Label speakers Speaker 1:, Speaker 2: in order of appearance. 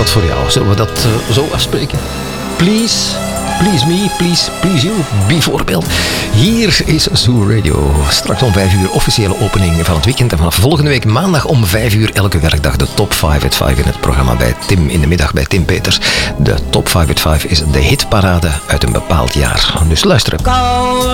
Speaker 1: wat voor jou. Zullen we dat zo afspreken? Please me, please you, bijvoorbeeld. Hier is Zoo Radio. Straks om 5 uur officiële opening van het weekend. En vanaf volgende week maandag om 5 uur elke werkdag de Top 5 at 5 in het programma bij Tim in de middag bij Tim Peters. De Top 5 at 5 is de hitparade uit een bepaald jaar. Dus luisteren.